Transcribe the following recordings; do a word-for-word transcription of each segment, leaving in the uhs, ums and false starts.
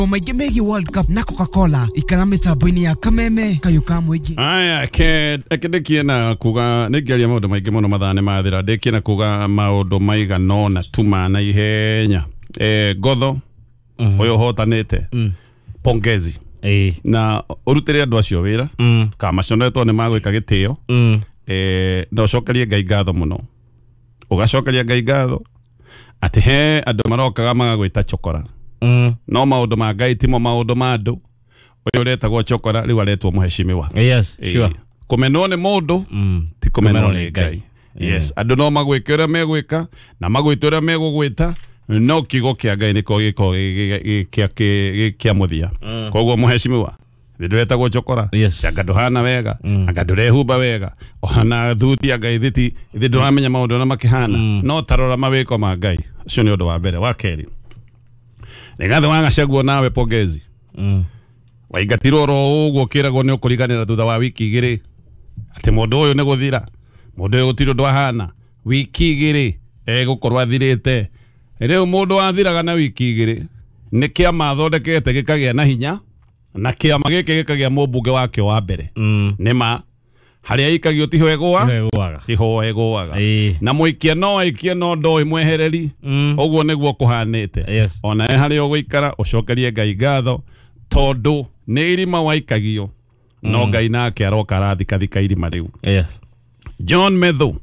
Omaige megi World Cup na Coca-Cola ikaramita bwini ya kameme kayuka mwigi. Aya ke ekedekie na kuga negeria maundu maige muno mathane mathira dekie na kuga maundu maiga no na tuma na ihenya. Eh Gotho mm -hmm. Oyo hotanete. Mm. Pongezi. Eh na urutire andu acio wira. Mm. Ka maconetwo ni magwika gitio. Mm. Eh no cokerie Ngai ngatho muno. Ugacokeria Ngai ngatho ati he andu marokaga magagwita chokora. Mm. No maundu ma Ngai timo maundu ma andu uyu retagwo chokora riu aretwo muheshimiwa. Yes, e, sure. Kumenwo ni mundu mm. ti kumenwo ni Ngai. Yes, andu no magwike uria megwika na magwite uria megugwita no kigo kia Ngai niko giko kia kia muthia. Koguo muheshimiwa ndiretagwo chokora. Yes. Angandu hana wega, mm. angandu rehumba wega, ona thuti Ngai thiti ithindu ramenya maundu na makihana mm. no tarora mawiko ma Ngai. Cio ni undu wa mbere. Wa keri Negathe wagacaguo nawe pongezi. Mm. Waigatirwo ro uguo kiragwo ni ukuriganira thutha wa wiki igiri. Ati mundu uyu ni guthira. Mundu uyu gutiro ndwahana. Wiki igiri egukorwa athirite. Riu mundu wathiraga na wiki igiri ni kiama thondekete gikagia na hinya na kiama giki gikagia mumbunge wake wa mbere. Mm. Nima haria ikagio tiho egwa tiho egwaga e. Na muikia no ikia no ndo imwehereri mm. Oguo niguo kuhanite. Yes. Ona e haria uguikara ucokerie Ngai ngatho tondu ni irima waikagio mm. no Ngai nake aroka arathika thika irima riu. Yes. John Methu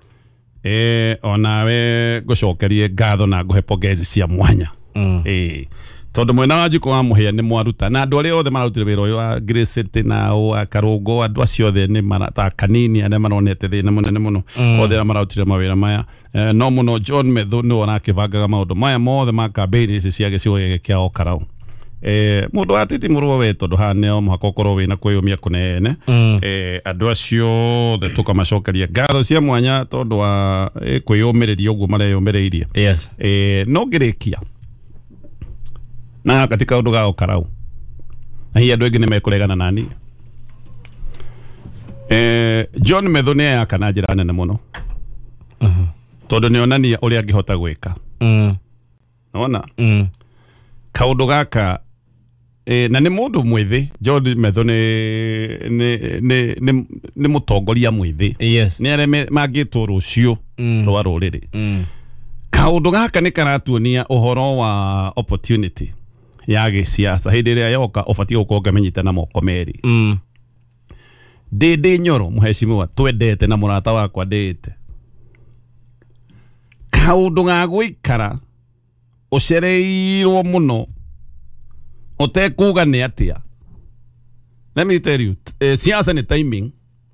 eh ona we gucokerie ngatho na nguhe pongezi cia mwanya. Mm. Eh tondu mwena wa Jiko wa muhia ni mwaruta na andu aria othe mararutire wira uyu wa Grace City na wa Karungo andu acio othe ni marata kanini ane maronete thina munene muno mm. othe mararutire mawira maya. Eh, no muno John Methu ni ona kivangaga maundu maya mothe ma campaign ici cia gicigo giki kia Okarau. Eh mundu atiti murwo we tondu hane o muhaka ukorwo wina kwiyumia kunene. Mm. Eh andu acio othe tukamacokeria ngatho cia mwanya tondu wa eh, kwiyumiriria uguo mareyumireirie. Yes. Eh no ngirikia na katika undu ga Okarau na hii andu engi ni mekuregana nani. Eh John Methu ni yakana njira nene muno. Mhm. Uh -huh. Tondu ni onania uria angihota gwika. Mm. Ona. Mm. Kaundu gaka eh na ni mundu mwithi. John Methu ni ni ni ni, ni mutongoria mwithi. Yes. Ni are magitwo rucio mm. rwa ruriri. Mm. Kaundu gaka ni karatuonia uhoro wa opportunity ya gisiasa hindi iria yoka ubatie gukorwo ngamenyita na moko meri. Mm. Ndindi Nyoro muheshimiwa twendete na murata wakwa ndite. Kaundu ga guikara ucereirwo muno utekuga ni atia. Let me tell you, eh, siasa ni timing.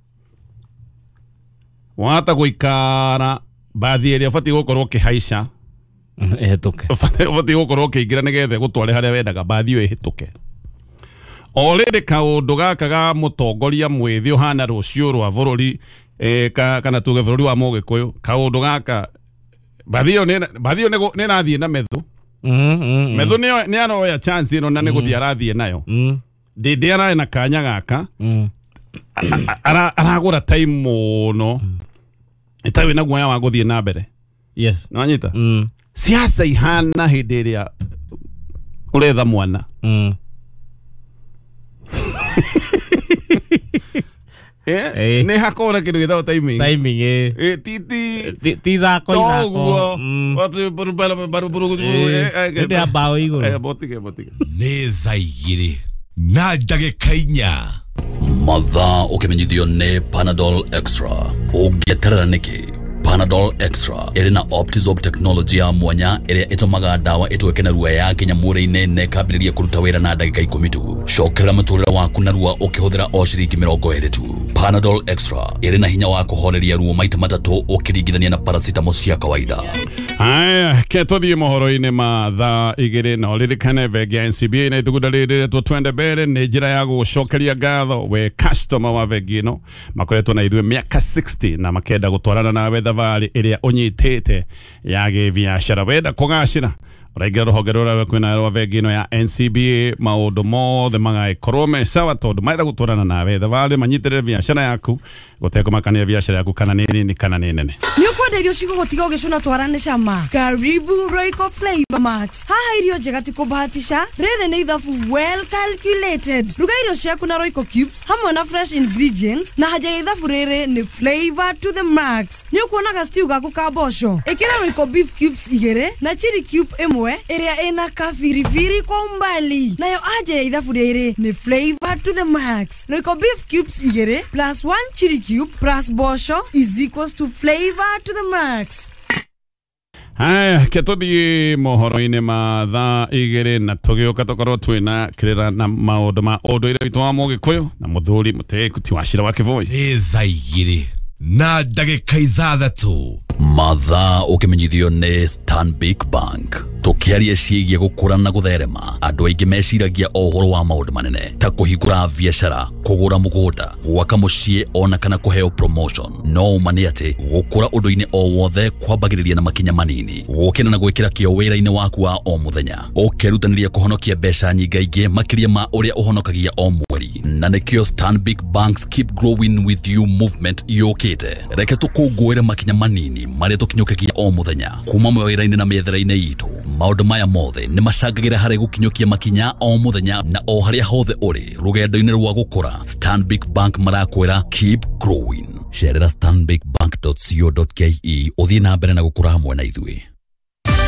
Wata guikara bathi iria ubatie gukorwo ukihaica ehituke. Ubatie gukorwo ukiingira nigethe gutware haria wendaga bathi iyo ehituke. Already kaundu gaka ga mutongoria mwithi uhana rucio rwa bururi eh, ka, kana tuge bururi wa Mugikuyu. Kaundu gaka bathi iyo bathi iyo ni rathie na Methu. Mm. Methu ni ni anoya chance ino na ni guthia arathie nayo. Mm. Ndindi ara na kanya gaka. Mm. Ara aragura time muno. Itawe na guoya wa guthie na mbere. Yes. No anyita. Mm. Siasa ihana hindi iria uretha mwana. Mm. Eh, hey. Ne hakora kidu without timing. Timing eh. Eh titi ti thako ithako. Watu baru baru baru baru. Eh, ndio bao iguru. Eh, botige botige. Nĩ thaa igĩrĩ na ndagĩka inya. Mathaa ukimenyithio nĩ Panadol Extra. Ũngĩeterera nĩkĩ? Panadol Extra ĩrĩ na Optizorb technology ya mwanya ĩrĩa ĩtũmaga ndawa ĩtweke na ruo ya kinya mũrĩ-inĩ na ĩkambĩrĩria kũruta wĩra na ndagĩka ikũmi tu. Cokerera mũtũrĩre waku na ruo ũkĩhũthĩra o ciringi mĩrongo ĩrĩ tu. Panadol Extra ĩrĩ na hinya wa kũhoreria ruo maita matatũ ũkĩringithania na paracetamol cia kawaida. Aya, ke tuthie mohoro-inĩ ma thaa igĩrĩ na ũririkane bengi ya N C B A na ithuguda rĩrĩ twende mbere nĩ njĩra ya gũcokeria ngatho we customer wa bengi ĩno makoretwo na ithuĩ mĩaka sixty na makenda gũtwarana nawe thabarĩ ĩrĩa ũnyitĩte ya gĩbiacara wenda kũgacĩra Uraingira ruhonge rura kwina rwa vengino ya N C B A maundu mothe magaikorwo me sawa tondu maira gutwarana nawe thavale manyitirire biashara yaku gutekumakania biashara yaku kana ni nini kana ni nene ni ukwenda irio cigo gutiga ugicuna twarane cama karibu Royco Flavor Max haha irio njega ti kubahatisha rere ni ithabu well calculated ruga irio ciaku na Royco Cubes hamwe na fresh ingredients na haja ya ithabu rere ni flavor to the max ni ukuona ga stew gaku ka bosho ikira Royco beef cubes igere na chili cube imwe iria ina kafirifiri kwa umbali nayo haja ya ithabu rere ni flavor to the max Royco beef cubes igere plus one chili cube plus bosho is equals to flavor to the max. Haya ketodi mohoro-ini ma thaa igiri na tugioka tukorwo twina kirira na maundu ma unduire witu wa Mugikuyu na muthuri Muteku ti Wachira wa Kivoi Nĩ thaa igĩrĩ na ndagĩka ithathatũ mathaa ukimenyithio ni Stanbic Bank tukiaria ciĩgiĩ gũkũra na gũtherema andũ aingĩ meciragia ũhoro wa maũndũ manene ta kũhingũra biashara kũgũra mũgũnda gwaka mũciĩ ona kana kũheo promotion no mani atĩ gũkũra ũndũ-inĩ o wothe kwambagĩrĩria na makinya manini gũkena na gwĩkĩra kĩo wĩra-inĩ waku wa o mũthenya ũkerutanĩria kũhonokia mbeca nyingaingĩ makĩria ma ũrĩa ũhonokagia o mweri na nĩkĩo Stanbic Bank's Keep Growing With You movement yũkĩte reke tũkũngũĩre makinya manini marĩa tũkinyũkagia o mũthenya kuma mawĩra-inĩ na mĩethera-inĩ itũ maũndũ maya mothe nĩ macangagĩra harĩ gũkinyũkia makinya o mũthenya na o harĩa hothe ũrĩ rũgendo-inĩ rwa gũkũra Stanbic Bank marakwĩra keep growing cerera stanbic bank dot co dot ke ũthiĩ na mbere na gũkũra hamwe na ithuĩ